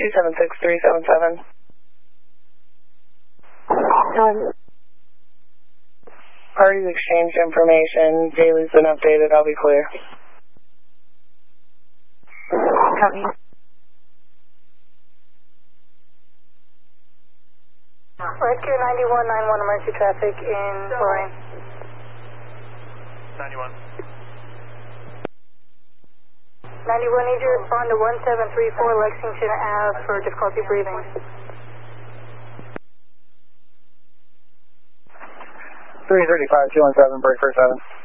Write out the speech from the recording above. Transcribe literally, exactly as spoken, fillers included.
two seven six three seven seven. Um, Parties exchanged information. Daly's been updated. I'll be clear. copy. Rescue ninety-one nine one emergency traffic in Lorraine. ninety-one. ninety-one, need you to respond to one seven three four Lexington Avenue for difficulty breathing. three thirty-five, two one seven, break for seven.